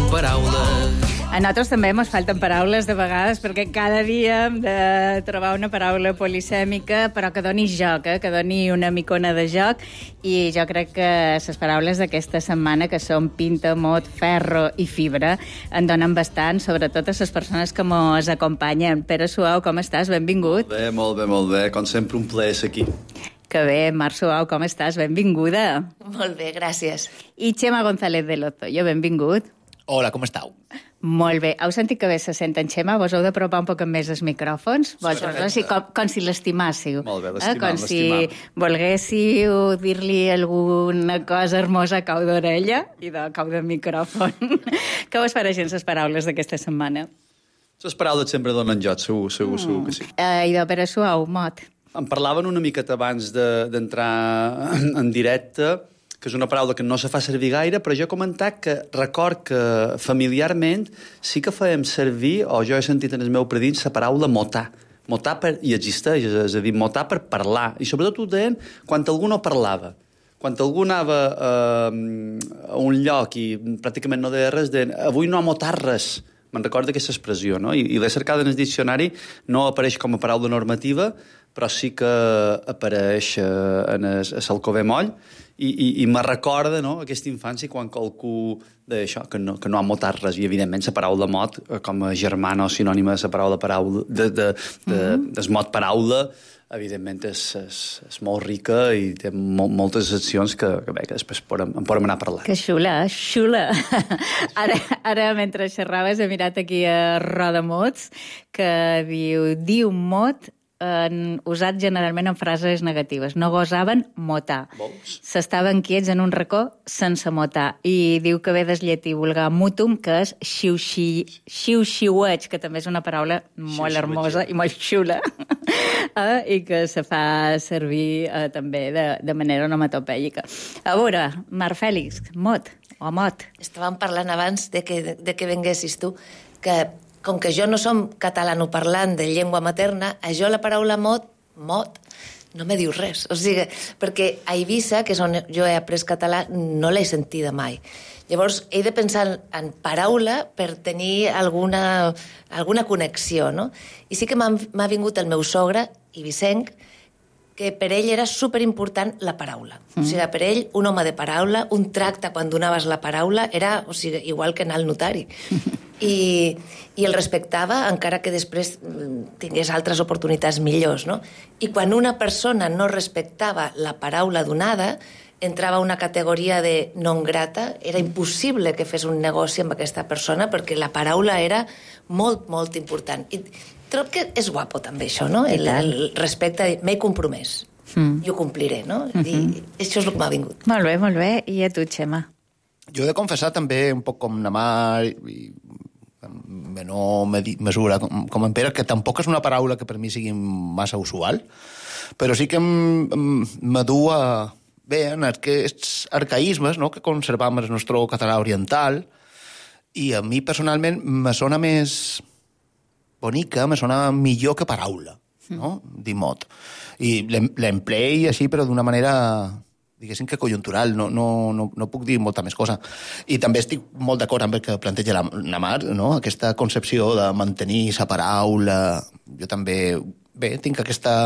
paraules. A nosaltres també ens falten paraules de vegades perquè cada dia hem de trobar una paraula polisèmica però que doni joc, que doni una micona de joc, i jo crec que les paraules d'aquesta setmana, que són pinta, mot, ferro i fibra, en donen bastant, sobretot a les persones que mos acompanyen. Pere Suau, com estàs? Benvingut. Molt bé. Com sempre, un plaer ser aquí. Que bé, Mar Suau, com estàs? Benvinguda. Molt bé, gràcies. I Xema González de Lozoya, benvingut. Hola, com estàu? Molt bé. Heu sentit que bé se sent en Xema? Vos heu d'apropar un poc més els micròfons? Sí, com si l'estimássiu. Molt bé, l'estimam. Com si volguéssiu dir-li alguna cosa hermosa a cau d'orella i de cau de micròfon. Què vos pareixen les paraules d'aquesta setmana? Les paraules sempre donen joc, segur que sí. I de Pere Suau, mot. Em parlaven una miqueta abans d'entrar en directe, que és una paraula que no se fa servir gaire, però jo he comentat que record que familiarment sí que fèiem servir, o jo he sentit en el meu predins, la paraula motar. Motar i existeix, és a dir, motar per parlar. I sobretot ho deien quan algú no parlava. Quan algú anava a un lloc i pràcticament no deia res, deien, avui no ha motat res. Me'n recordo aquesta expressió, no? I l'he cercada en el diccionari, no apareix com a paraula normativa, però sí que apareix en l'Alcover Moll, i me recorda, no, aquesta infància quan qualcú deia això, que no ha motat res, i evidentment la paraula mot, com a germana o sinònima de la paraula del mot paraula, evidentment és molt rica i té moltes accions que després en podem anar parlant. Que xula. Ara, mentre xerraves, he mirat aquí a Rodamots, que diu mot usat generalment en frases negatives. No gosaven motar. S'estaven quiets en un racó sense motar. I diu que ve del llatí vulgar mutum, que és xiu-xiueig, que també és una paraula molt hermosa i molt xula, i que se fa servir també de manera onomatopèica. A veure, Mar Fèlix, mot o mot? Estàvem parlant abans de que venguessis tu, que com que jo no som catalanoparlant de llengua materna, a jo la paraula mot, no me diu res. O sigui, perquè a Eivissa, que és on jo he après català, no l'he sentida mai. Llavors, he de pensar en paraula per tenir alguna connexió, no? I sí que m'ha vingut el meu sogre, eivissenc, que per ell era superimportant la paraula. O sigui, per ell, un home de paraula, un tracte quan donaves la paraula, era, o sigui, igual que anar al notari. I el respectava, encara que després tingués altres oportunitats millors, no? I quan una persona no respectava la paraula donada, entrava una categoria de non grata, era impossible que fes un negoci amb aquesta persona perquè la paraula era molt, molt important. I trobo que és guapo també això, no? El respecte, m'he compromès i ho compliré, no? I això és el que m'ha vingut. Molt bé. I a tu, Xema? Jo he de confessar també, un poc com na Mar i en menor mesura com en Pere, que tampoc és una paraula que per mi sigui massa usual, però sí que me du a bé en aquests arcaïsmes, no?, que conservam el nostre català oriental, i a mi personalment me sona més bonica, me sona millor que paraula, no?, dir mot. I l'emplei així, però d'una manera, diguéssim que conjuntural, no puc dir molta més cosa. I també estic molt d'acord amb el que planteja la Mar, no?, aquesta concepció de mantenir la paraula. Jo també, bé, tinc aquesta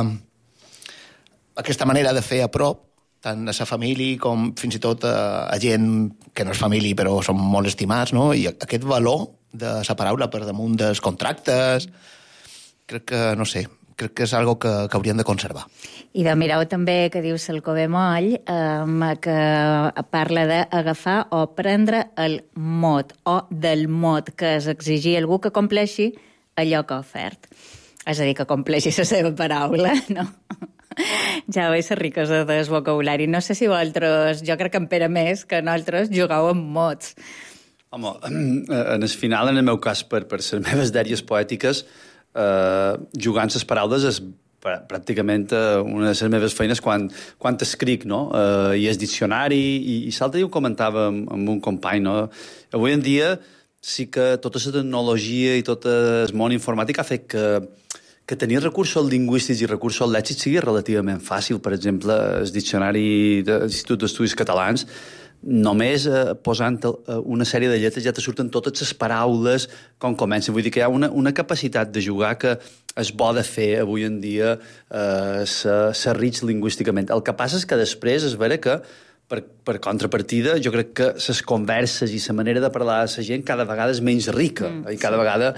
manera de fer a prop, tant a la família com fins i tot a gent que no és família però són molt estimats, no?, i aquest valor de la paraula per damunt dels contractes, crec que és algo que hauríem de conservar. I de mireu també que diu Salcover Moll, que parla d'agafar o prendre el mot, o del mot, que és exigir algú que compleixi allò que ha ofert. És a dir, que compleixi la seva paraula, no? Ja veus la riquesa del vocabulari. No sé si vosaltres, jo crec que en Pere més, que nosaltres jugàveu amb mots. Home, en el final, en el meu cas, per les meves dèries poètiques, jugant les paraules és pràcticament una de les meves feines quan escric, no? I el diccionari, i l'altre dia ho comentava amb un company, no? Avui en dia sí que tota la tecnologia i tot el món informàtic ha fet que tenir recursos lingüístics i recursos lèxics sigui relativament fàcil. Per exemple, el diccionari de l'Institut d'Estudis Catalans només posant una sèrie de lletres ja te surten totes les paraules com comencen. Vull dir que hi ha una capacitat de jugar que és bo de fer avui en dia, ser rics lingüísticament. El que passa és que després és vera que per contrapartida, jo crec que les converses i la manera de parlar de la gent cada vegada és menys rica. I cada vegada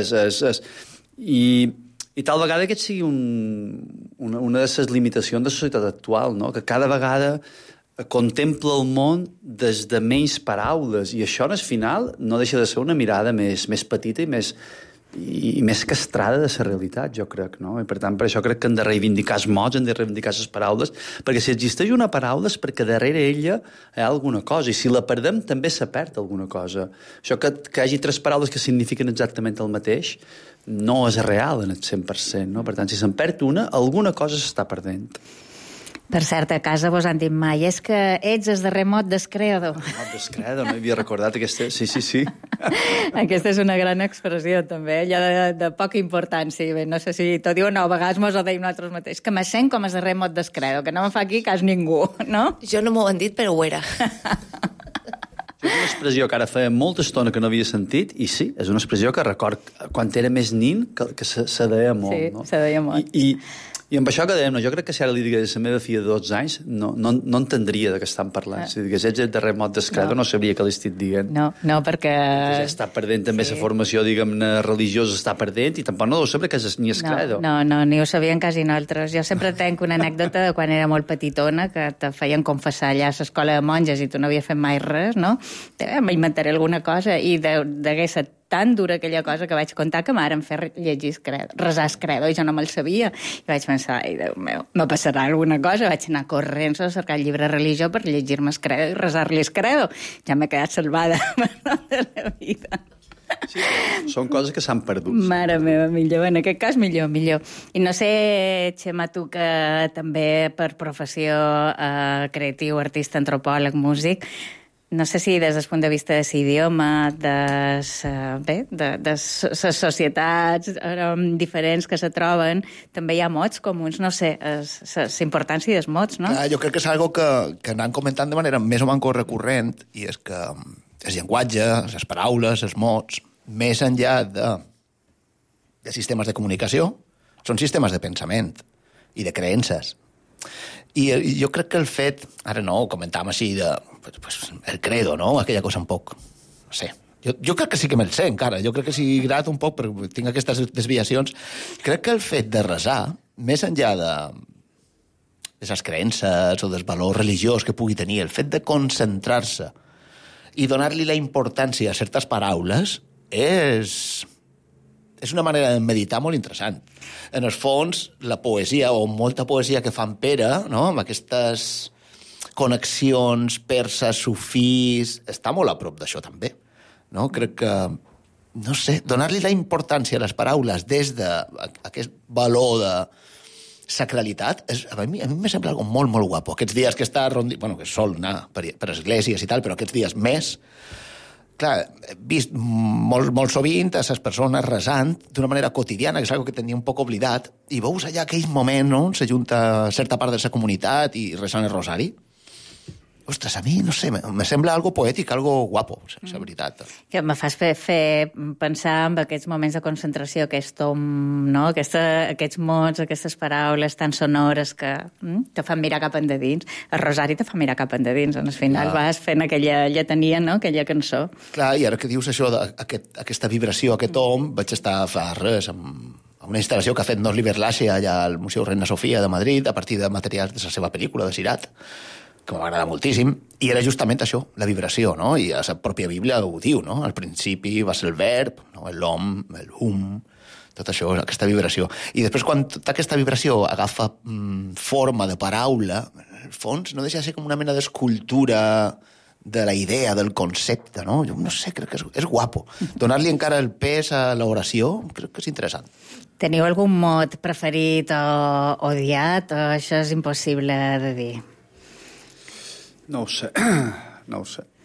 I tal vegada aquest sigui una de les limitacions de la societat actual, no? Que cada vegada contempla el món des de menys paraules, i això, al final, no deixa de ser una mirada més petita i més castrada de la realitat, jo crec, no? I per tant, per això crec que hem de reivindicar els mots, hem de reivindicar les paraules, perquè si existeix una paraula és perquè darrere ella hi ha alguna cosa, i si la perdem també se perd alguna cosa. Això que hi hagi 3 paraules que signifiquen exactament el mateix no és real en el 100%, no? Per tant, si se'n perd una, alguna cosa s'està perdent. Per cert, a casa vos han dit mai, és que ets el darrer mot d'Escredo. Mot d'Escredo, no havia recordat aquesta... Sí. Aquesta és una gran expressió, també, ja de poca importància. Bé, no sé si t'ho diuen, no, a vegades mos ho deim nosaltres mateix, que me sent com el darrer mot d'Escredo, que no me fa aquí cas ningú, no? Jo no m'ho han dit, però ho era. És una expressió que ara feia molta estona que no havia sentit, i sí, és una expressió que record quan era més nin que se deia molt. Sí, no? se deia molt. I amb això que dèiem, no? Jo crec que si ara li digués a la meva filla de 12 anys no entendria de què estan parlant. Si digués ets el darrer mot d'Escredo, no sabria què li estic dient. No, perquè... Ja està perdent també la formació, diguem-ne, religiosa està perdent, i tampoc no deu saber que és ni Escredo. No, ni ho sabien quasi nosaltres. Jo sempre tenc una anècdota de quan era molt petitona, que te feien confessar allà a l'escola de monges i tu no havies fet mai res, no? M'inventaré alguna cosa, i degué ser tan dura aquella cosa que vaig contar que m'ara em fer llegir resar Escredo, i jo no me'l sabia. I vaig pensar, ai, Déu meu, me passarà alguna cosa. Vaig anar corrents a cercar el llibre de religió per llegir-me Escredo i resar-li Escredo. Ja m'he quedat salvada de la vida. Sí, són coses que s'han perdut. Mare meva, millor, en aquest cas millor. I no sé, Xema, tu que també per professió creatiu, artista, antropòleg, músic, no sé si des del punt de vista de l'idioma, de les societats diferents que se troben, també hi ha mots comuns, no sé, la importància dels mots, no? Clar, jo crec que és algo que anem comentant de manera més o menys recurrent, i és que el llenguatge, les paraules, els mots, més enllà de sistemes de comunicació, són sistemes de pensament i de creences. I jo crec que el fet, ara no, ho comentàvem així, el credo, no? Aquella cosa un poc, no sé. Jo crec que sí que me'l sé encara, jo crec que sí que grat un poc, perquè tinc aquestes desviacions. Crec que el fet de resar, més enllà de les creences o dels valors religiós que pugui tenir, el fet de concentrar-se i donar-li la importància a certes paraules és una manera de meditar molt interessant. En el fons, la poesia, o molta poesia que fan Pere, no? Amb aquestes connexions perses, sufís, està molt a prop d'això també. No? Crec que, no sé, donar-li la importància a les paraules des d'aquest valor de sacralitat, a mi me sembla algo molt, molt guapo. Aquests dies que està rondint, bueno, que sol anar per esglésies i tal, però aquests dies més, clar, he vist molt sovint a les persones resant d'una manera quotidiana, que és una que tenia un poc oblidat, i veus allà aquell moment, no?, on s'ajunta certa part de la comunitat i resant el rosari. Ostres, a mi, no sé, me sembla algo poètic, algo guapo, la veritat. Que me fas fer pensar en aquests moments de concentració, aquest no? Aquests mots, aquestes paraules tan sonores que te fan mirar cap endins. El rosari te fa mirar cap endins. Al final vas fent aquella lletania, no?, aquella cançó. Clar, i ara que dius això, aquesta vibració, aquest vaig estar fa res amb una instal·lació que ha fet Oliver Laxe allà al Museu Reina Sofia de Madrid, a partir de materials de la seva pel·lícula, de Sirat, que m'agrada moltíssim, i era justament això, la vibració, no? I a la pròpia Bíblia ho diu, no? Al principi va ser el verb, no? L'hom, el hum, tot això, aquesta vibració. I després, quan tota aquesta vibració agafa forma de paraula, en el fons no deixa de ser com una mena d'escultura de la idea, del concepte, no? Jo no sé, crec que és guapo. Donar-li encara el pes a l'oració, crec que és interessant. Teniu algun mot preferit o odiat, o això és impossible de dir? No ho sé, no ho sé.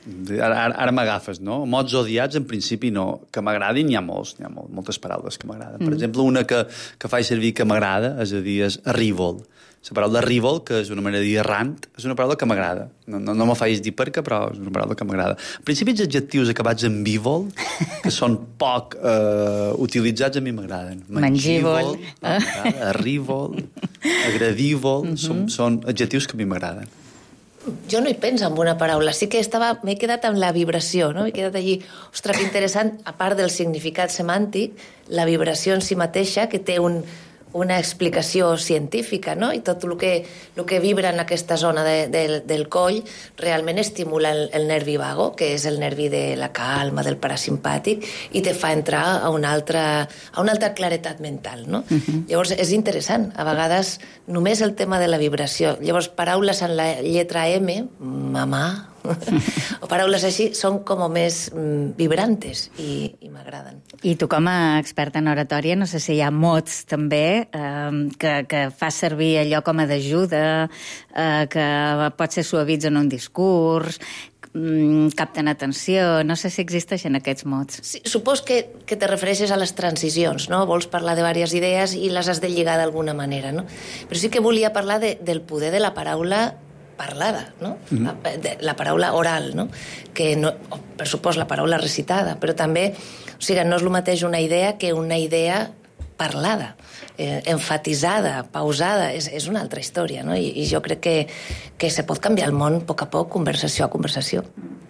Ara m'agafes, no? Mots odiats, en principi, no. Que m'agradin, n'hi ha moltes paraules que m'agraden. Per exemple, una que faig servir que m'agrada, és a dir, és arrival. La paraula arrival, que és una manera de dir errant, és una paraula que m'agrada. No me faig dir perquè, però és una paraula que m'agrada. En principi, els adjectius acabats en vívol, que són poc utilitzats, a mi m'agraden. Mangívol. Arrival, agradívol, són adjectius que a mi m'agraden. Jo no hi penso en una paraula, sí que m'he quedat amb la vibració, no? M'he quedat allí, ostres, que interessant, a part del significat semàntic, la vibració en si mateixa, que té una explicació científica, no? I tot el que vibra en aquesta zona del coll realment estimula el nervi vago, que és el nervi de la calma, del parasimpàtic, i te fa entrar a una altra claretat mental, no? Llavors, és interessant. A vegades, només el tema de la vibració. Llavors, paraules en la lletra M, mamà, o paraules així, són com més vibrantes i m'agraden. I tu, com a experta en oratòria, no sé si hi ha mots també que fas servir allò com a d'ajuda, que pot ser suavitzen un discurs, capten atenció, no sé si existeixen aquests mots. Sí, supos que te refereixes a les transicions, no? Vols parlar de diverses idees i les has de lligar d'alguna manera, no? Però sí que volia parlar del poder de la paraula parlada, no? La paraula oral, no? Que no, per supost, la paraula recitada, però també, o sigui, no és el mateix una idea que una idea parlada, enfatitzada, pausada, és una altra història, no? I jo crec que se pot canviar el món a poc, conversació a conversació.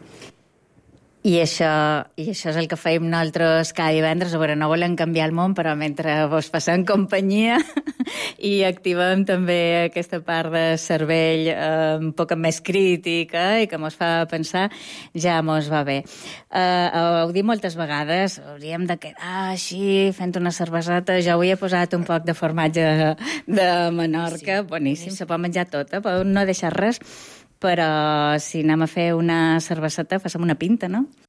I això és el que feim nosaltres cada divendres. A veure, no volem canviar el món, però mentre vos passem companyia i activem també aquesta part de cervell un poc més crítica i que mos fa pensar, ja mos va bé. Ho dic moltes vegades, hauríem de quedar així fent una cerveseta. Jo avui he posat un poc de formatge de Menorca, boníssim, se pot menjar tot, pot no deixar res. Però si anem a fer una cerveseta, facem una pinta, no?